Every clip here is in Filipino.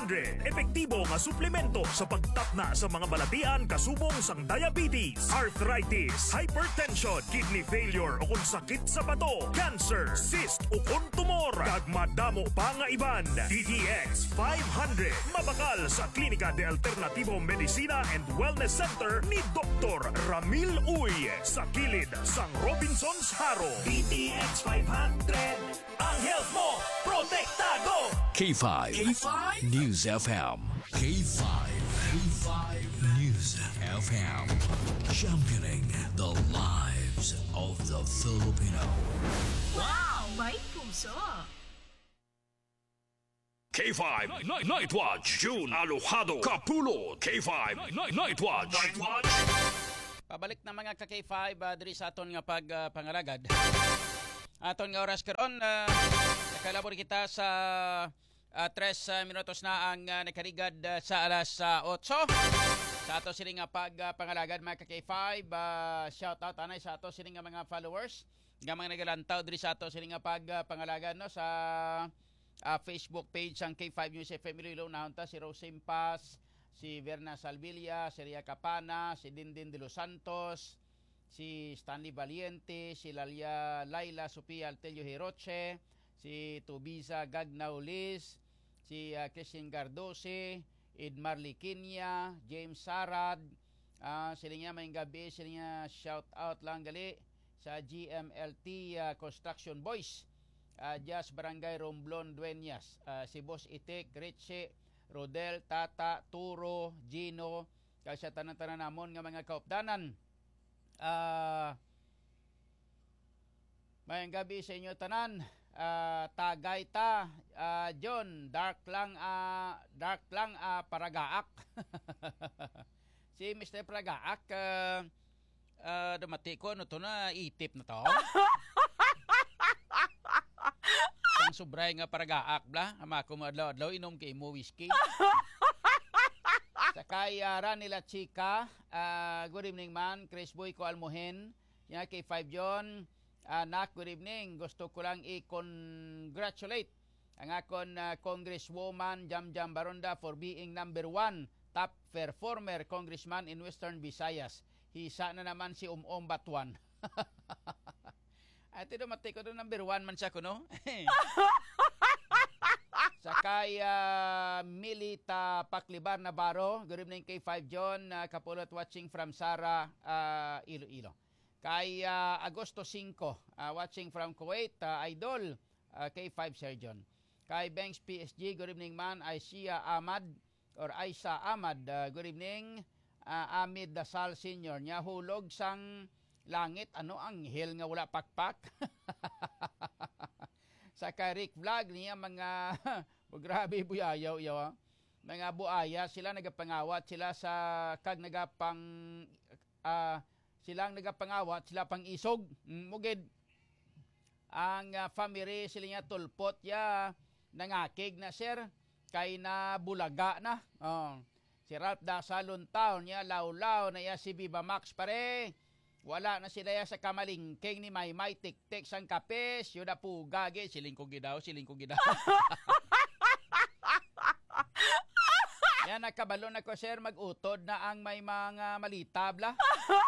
500. Epektibo nga suplemento sa pagtapna sa mga balatian kasubong sang diabetes, arthritis, hypertension, kidney failure o kung sakit sa bato, cancer, cyst o kung tumor. Kag madamo pa nga iban. DTX 500. Mabakal sa Klinika de Alternativo Medicina and Wellness Center ni Dr. Ramil Uy sa kilid sang Robinson's Haro. DTX 500. Ang health mo, protektado! K5 News FM. K5 News FM. Championing the lives of the Filipino. Wow! May puso! K5 Night Watch. June Alojado Kapulot. K5 Night Watch. Pabalik na mga ka-K5 diri sa aton nga pagpangalagad. Aton nga oras karon nakalabor kita sa 3 minutos na ang nakarigad sa alas 8. Sa ato sini nga pagpangalagad mga ka-K5, shout out anay sa ato sini nga mga followers nga mga nagalantaw diri sa ato sini nga pagpangalagad no sa Facebook page ang K5 News FM Iloilo. Nahunta si Rose Impas, si Verna Salvilla, si Ria Capana, si Dindin de los Santos, si Stanley Valiente, si Laila Sofia Altelio Hiroche, si Tubiza Gagnaulis, si Christine Gardose, Edmar Liquinia, James Sarad, sila nga may gabi, sila nga shout out lang gali sa GMLT Construction Boys, Jazz Barangay Romblon Dueñas, si Boss Itik, Richie, Rodel, Tata, Turo, Gino, kasi tanan-tanan namon nga mga kaupdanan. Mayang gabi sa inyo tanan. Tagay ta, John, dark lang Paragaak. Si Mr. Paragaak, dumati ko, ano to na, itip na to. Ang sobray nga Paragaak bla, ama ko madlaw-adlaw inom kay mo whiskey. Sakay nila Chika, good evening man, Chris Boy ko almuhin, yan kay 5 John, Nak, good evening, gusto ko lang i-congratulate ang akon Congresswoman Jamjam Baronda for being number 1 top performer congressman in Western Visayas. Hisa na naman si Batuan. At ito matay ko doon number 1 man siya ko no? Sakay Milita Paklibar Navarro, good evening kay 5 John, kapulot watching from Sara, Iloilo. Kay Agosto 5, watching from Kuwait, Idol, kay 5 Sir John. Kay Banks PSG, good evening man, Aisha Ahmad, good evening, Amid Dasal Senior, nya hulog sang langit, ano ang hell nga wala pakpak. Sa Rick Vlog niya mga grabe buyayaw yaw. Mga buaya sila nagapangawat sila sa kag silang nagapangawat sila pang isog. Mugid ang family sila nga tulpot ya nangakig na sir kay na bulaga na. Si Ralph Dasalon Town niya lawlaw na ya si Viva Max pare. Wala na sila ya sa kamalingking ni Maymay tik-tik sang kapes. Yun na po gagi. Siling ko gidaw. Yan, nakabalo na ko sir. Mag-utod na ang may mga malitabla.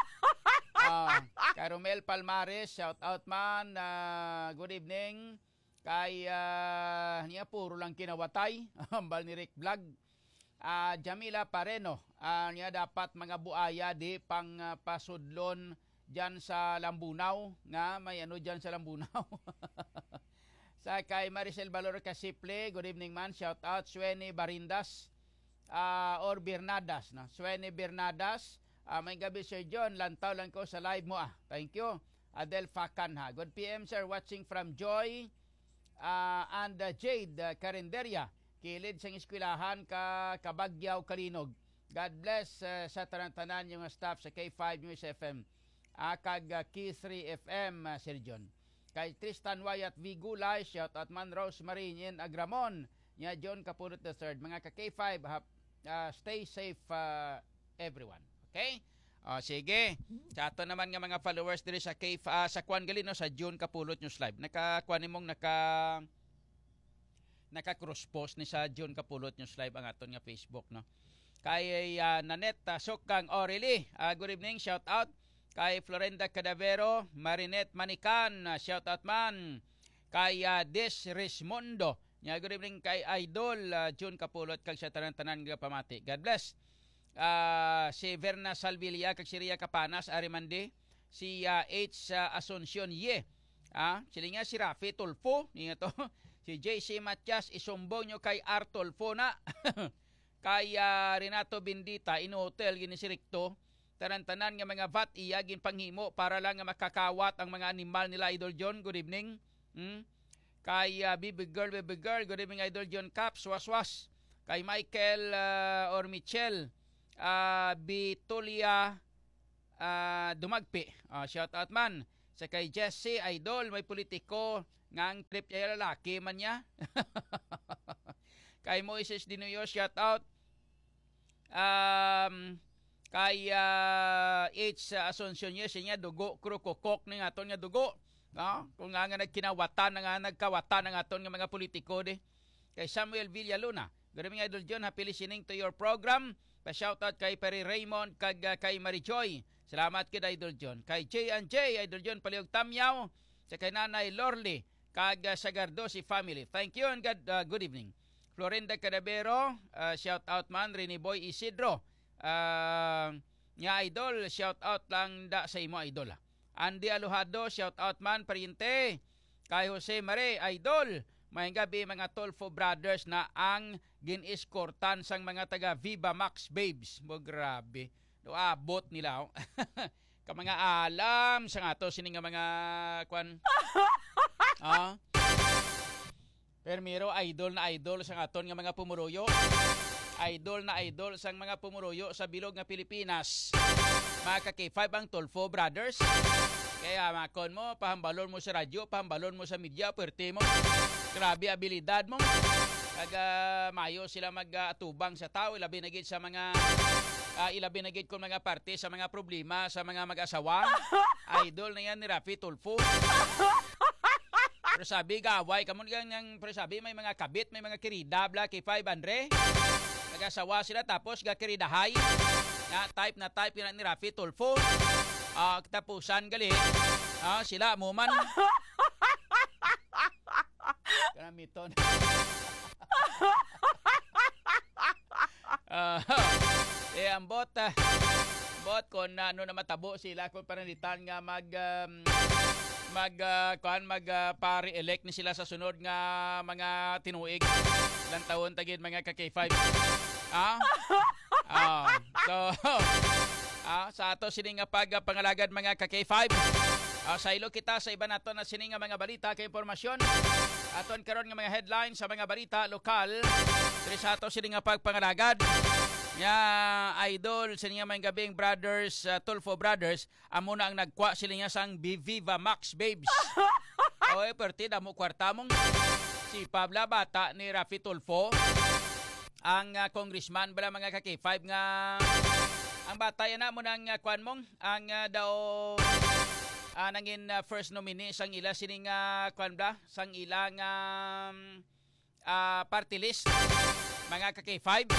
Kay Romel Palmares, shout out man. Good evening. Kay niya puro lang kinawatay. Ambal ni Rick Vlog. Jamila Pareno. Niya dapat mga buaya di pang pasudlon dyan sa Lambunaw, nga may ano dyan sa Lambunaw. Sa kay Maricel Valor Casiple, good evening man, shout out, Suene Barindas, or Bernadas, no? Suene Bernadas, may gabi Sir John, lantaw lang ko sa live mo thank you. Adel Fakan ha, good PM sir, watching from Joy, and Jade Carinderia, kilid sang eskwelahan Kabagyaw, Kalinog. God bless sa tanan-tanan yung staff sa K5 News FM. Kag K3 FM, Sir John. Kay Tristan Wyatt V. Gulay, shout out man Rose Marinien Agramon, nya John Kapulot III. Mga ka-K5, stay safe everyone. Okay? Sige. Sa ato naman nga mga followers diri sa K5, sa Kwan Galino, sa John Kapulot News Live. Naka-Kwan imong naka-cross post ni sa June Kapulot News Live ang aton nga Facebook, no. Kay Nanette Sukang Oreli, good evening, shout out. Kay Florenda Cadavero, Marinette Manican, shout out man. Kay Des Rismondo, good evening kay Idol June Kapulot kag sa tanan-tanan nga pamati. God bless. Si Verna Salvilla kag si Ria Capanas Arimande, si H Asuncion sila nga si Rafi Tulfo niya to. Si JC Matias isumbong nyo kay Artolfo na. Kay Renato Bendita in-hotel gini si Ricto. Tanan-tanan nga mga VAT iya gin panghimo para lang nga makakawat ang mga animal nila Idol John. Good evening. Kay Baby Girl, good evening Idol John Caps, was. Kay Michael or Michelle Bitulia Dumagpi, shout out man. Sa kay Jesse Idol, may politiko ngang trip niya lalaki man niya. Kay Moises Dinoyo, shout out. Kay H Asuncion niya dugo krukokok ning aton nga dugo. No? Kung nga nagkinawatan nga nagkawatan ng aton nga mga politiko de. Kay Samuel Villaluna, good evening Idol John, happy listening to your program. Pa-shout out kay Perry Raymond kag kay Marijoy. Salamat kay Idol John. Kay J&J Idol John Paliog Tamyaw, sa kay Nanay Lorly kag Sagardosi family. Thank you and good evening. Florinda Cadabero, shout out man. Rene Boy Isidro, nga Idol, shout out lang da sa imo Idol. Andy Alojado, shout out man pariente. Kay Jose Mare Idol, may gabi mga Tolfo brothers na ang gin-escortan sang mga taga Viva Max Babes. Mo grabe. Do abot nila. Ka mga alam sa ato sini nga mga kwan. Permiro idol na idol sa aton nga mga pumuruyo. Idol na idol sang mga pumuruyo sa bilog nga Pilipinas. Mga ka-K5 ang Tolfo brothers. Kaya makon mo, pahambalon mo sa radyo, pahambalon mo sa media, puwerte mo. Grabe abilidad mo. Kag mayo sila mag-atubang sa tao, ilabi na gid sa mga ilabi na gid kung mga parte sa mga problema sa mga mag-asawa. Idol na yan ni Rafi Tulfo. Pero sabi gaway kamo yang pero sabi may mga kabit, may mga kirida bla kay 500. Nag-asawa sila tapos gakiridahay. Na type yun ni Rafi Tulfo. Katapusan gali. Sila muman. Kanamiton. Ang bot kon ano na matabo sila kung panalitan nga pa-re-elect ni sila sa sunod nga mga tinuig. Ilang taon tagid mga ka-K5. Sa ato sini nga pagpangalagad mga ka-K5. Sa ilo kita sa iba nato na sini nga mga balita kay impormasyon. Aton karon nga mga headlines sa mga balita lokal. Diri sa ato sini nga pagpangalagad. Idol sini nga mga gabing brothers, Tulfo brothers, amo na ang nagkwa sila nga sang Viva Max Babes. Oy, pertida mo kwarta mong si Pabla bata ni Rafi Tulfo. Ang congressman bala mga ka-K5 nga ang bata yan na mo nang kwan mong ang daw nangin first nominee sang ila sining kwan bla sang ilang party list mga ka-K5.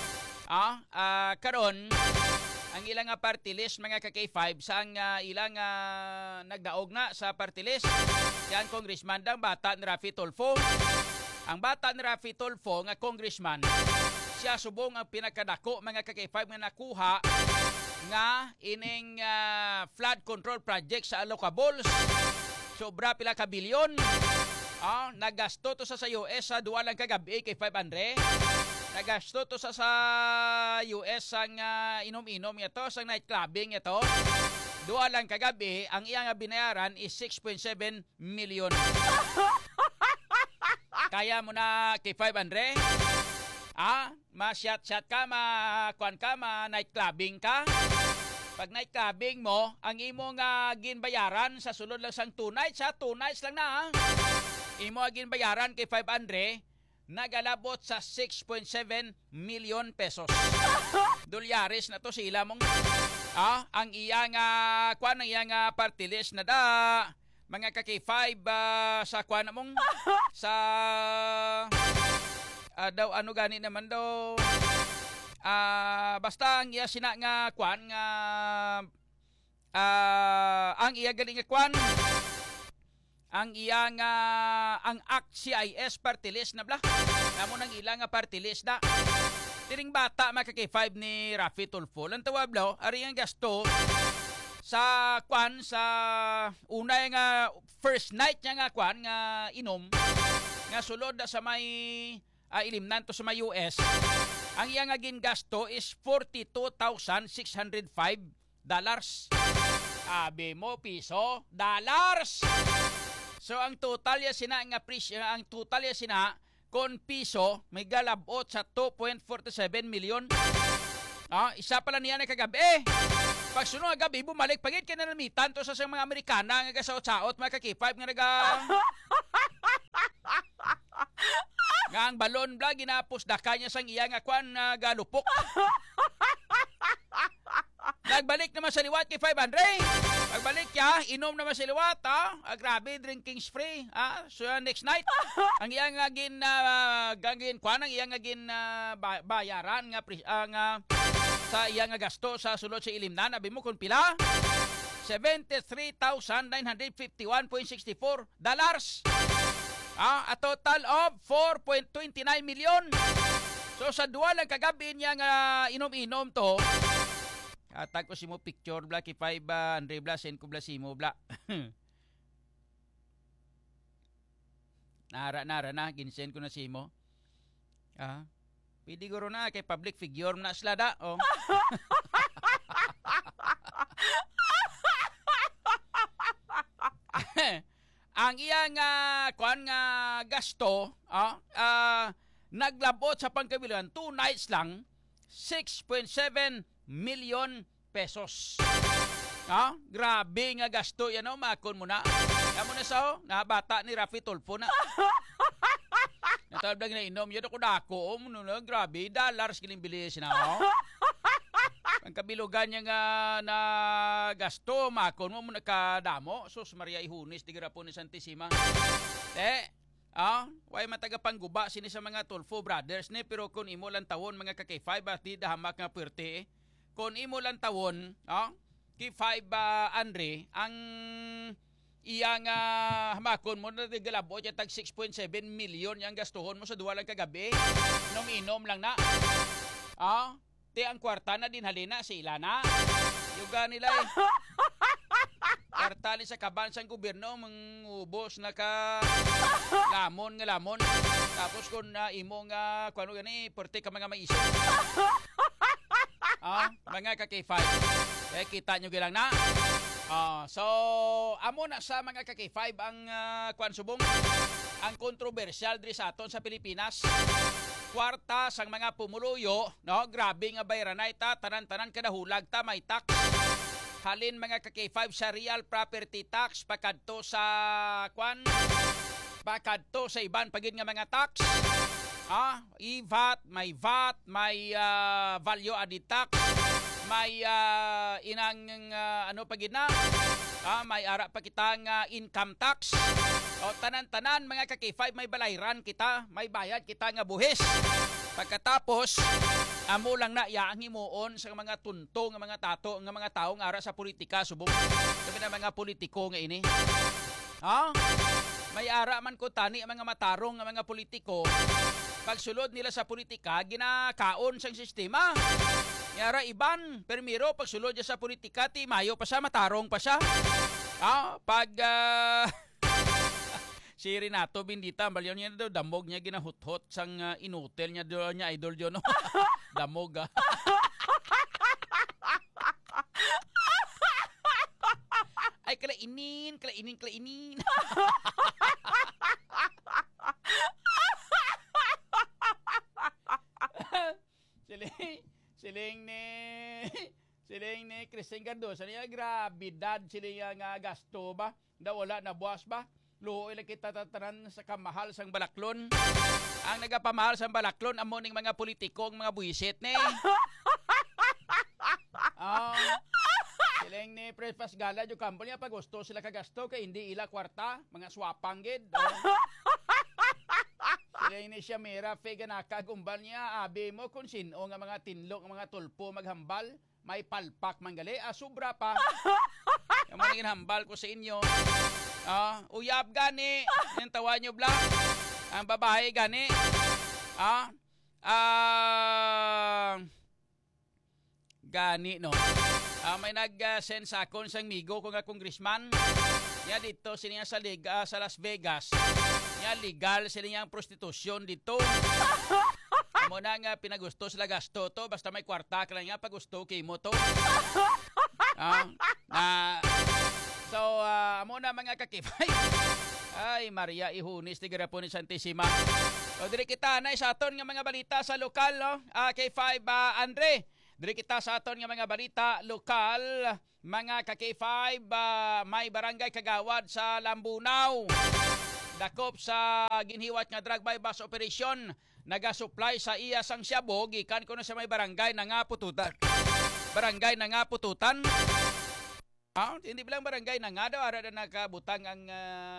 Karon ang ilang party list mga ka-K5 sang ilang nagdaog na sa party list yan congressman dang bata ni Rafi Tulfo. Ang bata ni Rafi Tulfo nga congressman, siya subong ang pinakadako mga ka-K5 nga nakuha nga ining flood control project sa Alocabols. Sobra pila ka bilyon. Nagasto to sa US sa duwa lang kagabi kay 500. Nagasto to sa US ang inom-inom ito, sa night clubbing ito. Duwa lang kagabi, ang iyang binayaran is 6.7 million. Kaya mo na kay 500? Ma-shot ka, ma-kwan ka, ma-night clubbing ka. Pag night clubbing mo, ang imong ginbayaran sa sulod lang sang 2 nights, 2 nights lang na. Imo ginbayaran kay 500, nagalabot sa 6.7 million pesos. Dolyares na to sila mong. Ang iyang kwan, ang iyang party list na da. Mga ka-K5 sa kwan mong sa daw ano gani naman daw basta ang iya sina nga kwan nga ang iya galing nga kwan ang iya nga ang ACT-CIS party list na bla amo nang ila nga party list na tiring bata makaka-5 ni Rafi Tulfo lang tawag bla ari ang gasto sa kwan sa una nga first night niya nga kwan nga inom nga sulod sa may ilimnan to sa may US ang iya nga gingasto is $42,605 abi mo piso dollars. So ang total ya sina nga kon piso may galabot sa 2.47 million. Isa pala niya na kagabi. Pag sunod nga gabi bumalik pagit kay nanamitan to sa mga Amerikana nga gasaot-saot mga kakipay nga naga nga ang balon bla ginapos daka niya sang iya nga kwan galupok. Nagbalik naman sa liwat kay 500. Pagbalik ya, inom naman sa liwat, grabe, drinking spree. So next night, ang iyang gagin kwan, ang iyang bayaran nga sa iyang gasto sa sulod sa ilimnan, abi mo kung pila? $73,951.64. A total of 4.29 million. So sa duwa lang kagabi niya nga inom-inom to, atag ko si mo picture bla kay 500 bla send ko bla si mo bla. nara na ginsend ko na si mo. Pwede guro na kay public figure na sila da. Ang iyang kuan nga gasto naglabot sa pangkabilan 2 nights lang 6.7 million pesos. Grabe nga gasto yan makon mo na. Amo na sa na bata ni Rafi Tulfo na. Natawag lang na inom yun ako dako. Grabe, dollars kiling bilis na. Ang kabilugan niya nga na gasto makon mo nakadamo. Sus Maria Ihunis di po ni Santissima. Way mataga pangguba sini sa mga Tulfo brothers ni pero kung imo lang tawon mga kaki-5 at di dahamak nga puwerte. Kung imo lang tawon, kay 5 Andre, ang iyang hamakon mo na galabot yung tag 6.7 million yung gastuhon mo sa duwa lang kagabi. Inom lang na. Ti ang kwarta na din halina si Ilana. Yuga nila kwarta sa kabansang gobyerno mangubos na ka lamon. Tapos kung imo nga kuno gani porte ka mga maiso. Mga kaki-5. Kita nyo gilang na. So, amo na sa mga kaki-5 ang kwan subong. Ang kontrobersyal diri sa aton sa Pilipinas. Kwarta sang mga pumuluyo, grabe nga bayranay ta, tanan-tanan kada hulag ta may tax. Halin mga kaki-5 sa real property tax pakadto sa kwan. Pakadto sa iban pagid nga mga tax. VAT, may value added tax, may inang pagid na, may ara pa kitang income tax. Tanan-tanan mga kaki-5 may balayran kita, may bayad kita nga buhis. Pagkatapos, amo lang na yaang himuon sa mga tunto nga mga tato nga mga taong ara sa politika subong kami na mga politiko nga ini. May ara man ko tani ang mga matarong nga mga politiko. Pagsulod nila sa politika, ginakaon sang sistema. Yara iban, permiro pagsulod niya sa politika, ti mayo pa siya, matarong pa siya. Pag si Renato Bindita, balyon niya daw, damog niya ginahuthot sang inutel niya doon niya, idol yun. Damog Ay, kalainin. Siling ni Christine Cardoso niya grabidad sila nga gasto ba? Wala na buwas ba? Luoy lang kita tatanan sa kamahal sang balaklon. Ang nagapamahal sang balaklon amo ning mga politikong mga buisit ni. Siling ni Prespas Gala yung kampo niya pag gusto sila kagasto kay hindi ila kwarta, mga swapang gid. Ini siya mera fe ganakagumbal niya abi mo kung sino nga mga tinlok nga mga tulpo maghambal may palpak manggali sobra pa. Yung mga hambal ko sa inyo. Uyab gani yung tawa nyo bla. Ang babae gani. Gani no. May nag-send sa akon sang migo ko nga congressman. Nya dito sila sa Las Vegas. Nya legal sila ang prostitusyon dito. Amo na nga pinagusto sila gasto to basta may kwarta ka lang nga pagusto kay mo to. So amo na mga kakipay. Ay Maria Ihunis ti garapon ni Santissima. O diri kita na sa aton nga mga balita sa lokal no. K5 Andre. Diri kita sa aton nga mga balita lokal, mga ka-K5, may barangay kagawad sa Lambunaw. Dakop sa ginhiwat nga drug by bus operation, naga-supply sa iya sang Shabu, gikan ko na sa may barangay na nga pututan. Barangay na nga pututan. Hindi bilang barangay na nga daw, ara na nakabutang ang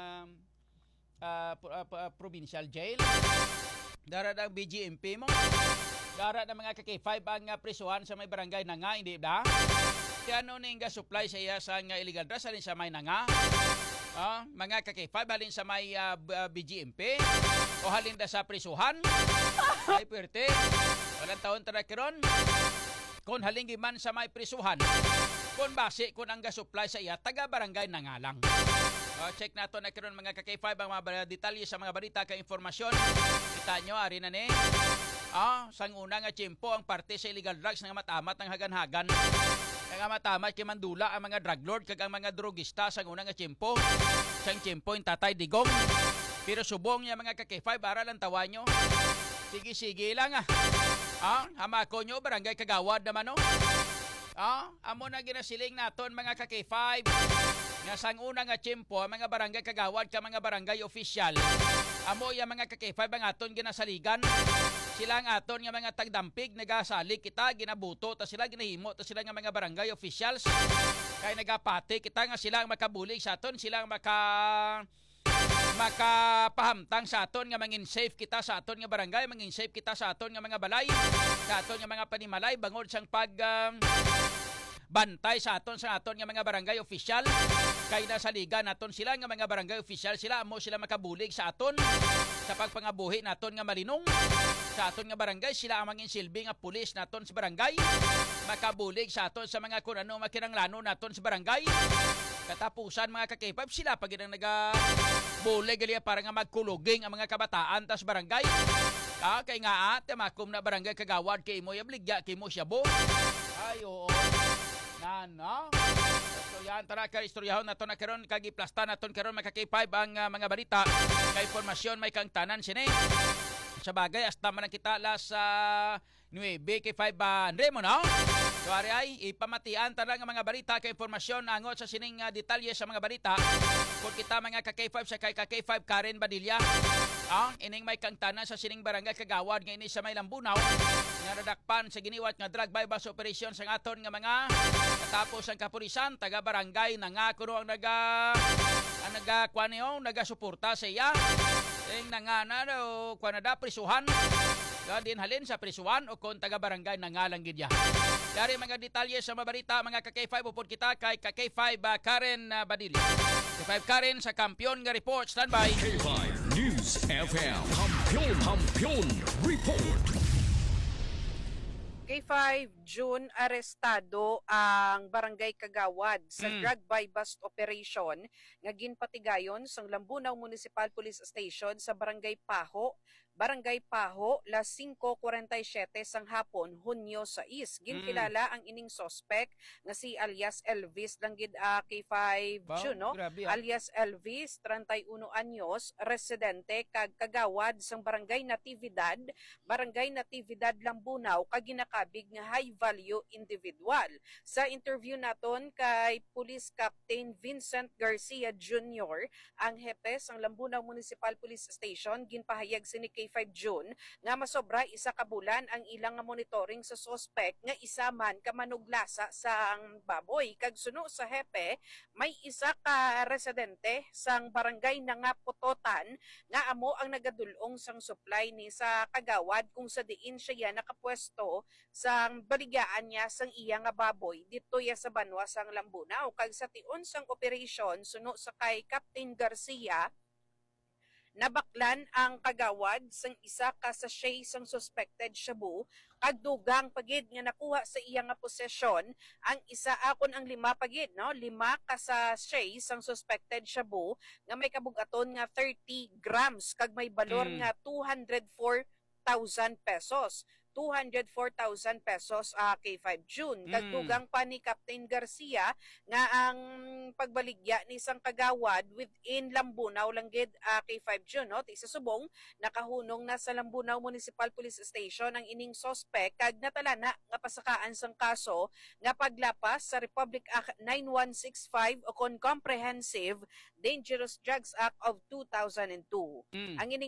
provincial jail. Dara ang BGMP mo. Dara na mga ka-K5 ang prisuhan sa may barangay na nga, hindi ba? Kaya ano nga supply sa iya sa illegal drugs, halin sa may na nga. Mga ka-K5, halin sa may BGMP, o halin da sa prisuhan. Ay, pwerte. Walang taon tarakiron. Kung halingi man sa may prisuhan, kung base, kung ang supply sa iya, taga-barangay na nga lang. Check nato na kiron mga ka-K5 ang mga detalye sa mga balita ka informasyon. Kita nyo, ari na ni. Sang una nga tiyempo ang parte sa illegal drugs nga matamat ng hagan-hagan. Nga matamat kay mandula ang mga drug lord kag ang mga drogista sang una nga tiyempo. Sang tiyempo yung Tatay Digong. Pero subong niya mga ka-K5 para lang tawa nyo. Sige lang hamako nyo barangay kagawad naman no. Amo na ginasiling naton mga ka-K5. Nga sang una nga tiyempo mga barangay kagawad ka mga barangay official. Amo ya mga ka-K5 ang aton ginasaligan. Sila ang aton nga mga tagdampig nagasalik kita ginabuto ta sila ginahimo ta sila nga mga barangay officials. Kay nagapati kita nga sila ang makabulig sa aton, sila ang makapahamtang sa aton nga mangin safe kita sa aton nga barangay, mangin safe kita sa aton nga mga balay, sa aton nga mga panimalay bangod sang pag bantay sa aton nga mga barangay official. Kay nasa liga naton sila nga mga barangay official, sila amo sila makabulig sa aton sa pagpangabuhi naton nga malinong sa aton nga barangay. Sila ang mangin silbi nga pulis naton sa barangay, makabulig sa aton sa mga kun ano makinanglano naton sa barangay. Katapusan mga ka-K5 sila pag ang nagabulig gali para nga magkuluging ang mga kabataan tas barangay. Kay nga makum na barangay kagawad kay mo yabligya kay mo Shabu. Ay oo. Nana. So yan tara ka istoryahon naton na karon kag iplasta naton karon mga ka-K5 ang mga balita kay informasyon may kang tanan sini. Sa bagay hasta man kita las 9 K5 Andre mo no. So ari ay ipamatian tara nga mga balita kay informasyon angot sa sining detalye sa mga balita. Kung kita mga ka-K5 sa kay ka-K5 Karen Badilla. Ining may kang tanan sa sining barangay kagawad nga ini sa may Lambunaw nga nadakpan sa giniwat nga drug by bus operation sa aton nga mga katapos ang kapulisan taga barangay na nga kuno ang nagasuporta sa iya. Ing nangana o kwanada prisuhan. Din halin sa prisuhan o kung taga barangay na nga lang gidya. Dari mga detalye sa mabarita mga ka-K5 upod kita kay ka-K5 Karen Badilla. K5 Karen sa Kampiyon nga report. Standby. K5 News FM. Kampiyon Report. K5, June, arestado ang Barangay Kagawad sa drug by bust operation nga ginpatigayon sa Lambunaw Municipal Police Station sa Barangay Paho, las 5:47 sang hapon, Hunyo 6. Ginkilala ang ining suspect nga si alias Elvis langgid K5 June, no? Alias Elvis, 31 anyos, residente kag Kagawad sang Barangay Natividad Lambunaw kag ginakabig nga high value individual. Sa interview naton kay Police Captain Vincent Garcia Jr., ang hepe sang Lambunaw Municipal Police Station, ginpahayag sini K5 K5 June nga masobra isa ka bulan ang ilang nga monitoring sa suspect nga isa man ka manuglasa sa baboy. Kag suno sa hepe, may isa ka residente sang barangay na nga Putotan nga amo ang nagadulong sang supply ni sa kagawad kung sa diin siya nakapwesto sang baligaan niya sang iya nga baboy dito ya sa Banwa sang Lambunaw. Kag sa tion sang operasyon suno sa kay Captain Garcia, nabaklan ang kagawad sang isa ka sachet sang suspected shabu kag dugang pagid nga nakuha sa iya nga posesyon ang isa akon ang 5 pagid no 5 ka sachet sang suspected shabu nga may kabugaton nga 30 grams kag may balor nga 204,000 pesos. 204,000 pesos K5 June. Dagdugang pa ni Captain Garcia nga ang pagbaligya ni sang kagawad within Lambunaw langgid K5 June. No? Sa subong, nakahunong na sa Lambunaw Municipal Police Station ang ining suspect kag natalana nga pasakaan sang kaso nga paglapas sa Republic Act 9165 o kon Comprehensive Dangerous Drugs Act of 2002. Ang ining